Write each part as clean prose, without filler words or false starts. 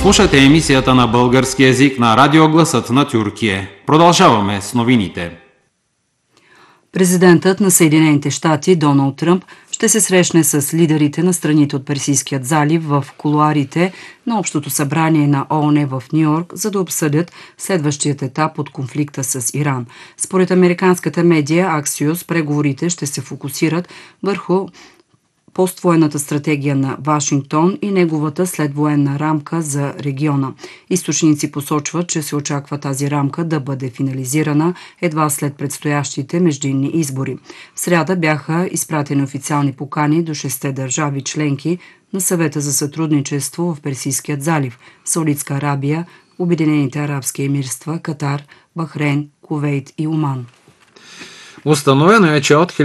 Слушате емисията на български език на Радио Гласът на Тюркия. Продължаваме с новините. Президентът на Съединените щати Доналд Тръмп ще се срещне с лидерите на страните от Персийският залив в кулоарите на Общото събрание на ООН в Нью-Йорк, за да обсъдят следващият етап от конфликта с Иран. Според американската медия Axios, преговорите ще се фокусират върху поствоенната стратегия на Вашингтон и неговата следвоенна рамка за региона. Източници посочват, че се очаква тази рамка да бъде финализирана едва след предстоящите междинни избори. В сряда бяха изпратени официални покани до 6 държави членки на Съвета за сътрудничество в Персийският залив – Саудитска Арабия, Обединените арабски емирства, Катар, Бахрейн, Кувейт и Оман. Установено е, че от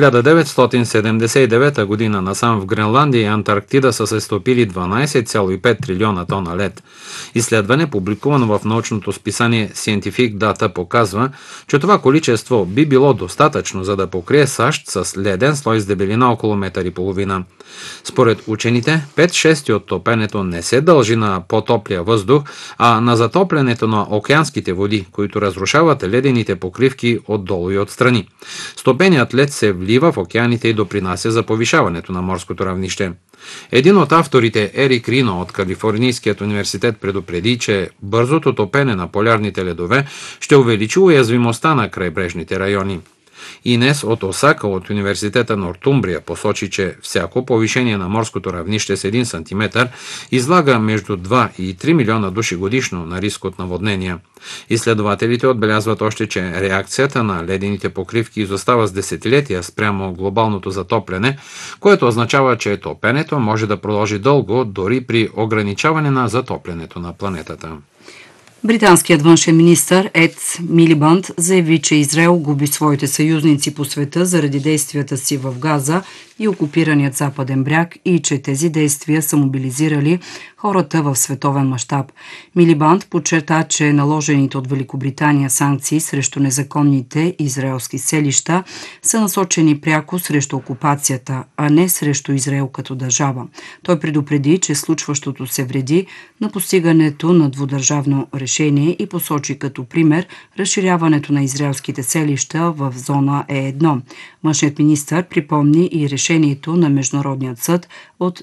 1979 година насам в Гренландия и Антарктида са се стопили 12,5 трилиона тона лед. Изследване, публикувано в научното списание Scientific Data, показва, че това количество би било достатъчно, за да покрие САЩ с леден слой с дебелина около 1,5 метра. Според учените, 5/6 от топенето не се дължи на по-топлия въздух, а на затоплянето на океанските води, които разрушават ледените покривки отдолу и отстрани. Стопеният лед се влива в океаните и допринася за повишаването на морското равнище. Един от авторите, Ерик Рино от Калифорнийският университет, предупреди, че бързото топене на полярните ледове ще увеличи уязвимостта на крайбрежните райони. Инес от Осака от университета Нортумбрия посочи, че всяко повишение на морското равнище с 1 см излага между 2 и 3 милиона души годишно на риск от наводнения. Изследователите отбелязват още, че реакцията на ледените покривки изостава с десетилетия спрямо глобалното затопляне, което означава, че топенето може да продължи дълго, дори при ограничаване на затоплянето на планетата. Британският външен министър Ед Милибанд заяви, че Израел губи своите съюзници по света заради действията си в Газа и окупираният западен бряг и че тези действия са мобилизирали хората в световен мащаб. Милибанд подчерта, че наложените от Великобритания санкции срещу незаконните израелски селища са насочени пряко срещу окупацията, а не срещу Израел като държава. Той предупреди, че случващото се вреди на постигането на двудържавно решение и посочи като пример разширяването на израелските селища в зона Е1. Външният министър припомни и решението на Международният съд от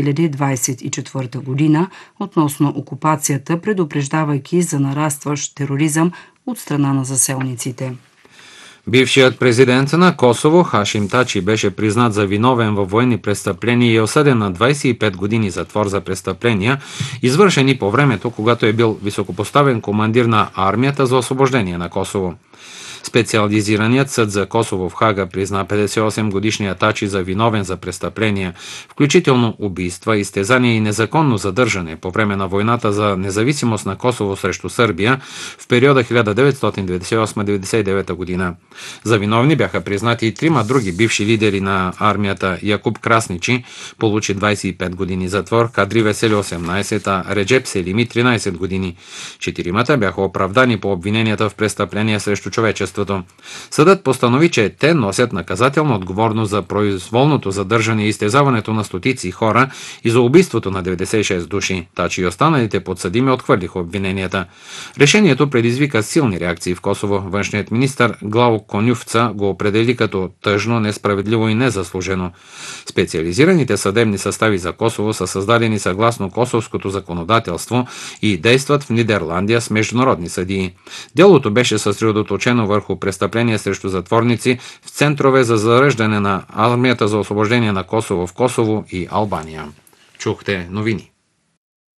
2024 година относно окупацията, предупреждавайки за нарастващ тероризъм от страна на заселниците. Бившият президент на Косово Хашим Тачи беше признат за виновен във военни престъпления и е осъден на 25 години затвор за престъпления, извършени по времето, когато е бил високопоставен командир на армията за освобождение на Косово. Специализираният съд за Косово в Хага призна 58-годишния Тачи за виновен за престъпления, включително убийства, изтезания и незаконно задържане по време на войната за независимост на Косово срещу Сърбия в периода 1998-99 година. За виновни бяха признати и 3 други бивши лидери на армията. Якуб Красничи получи 25 години затвор, Кадри Весели 18, а Реджеп Селими 13 години. 4 бяха оправдани по обвиненията в престъпления срещу човечеството. Съдът постанови, че те носят наказателна отговорност за произволното задържане и изтезаването на стотици хора и за убийството на 96 души. Тачи и останалите подсъдими отхвърлиха обвиненията. Решението предизвика силни реакции в Косово. Външният министър Главо Конювца го определи като тъжно, несправедливо и незаслужено. Специализираните съдебни състави за Косово са създадени съгласно косовското законодателство и действат в Нидерландия с международни съдии. Делото беше съсредоточено върху престъпления срещу затворници в центрове за зареждане на армията за освобождение на Косово в Косово и Албания. Чухте новини.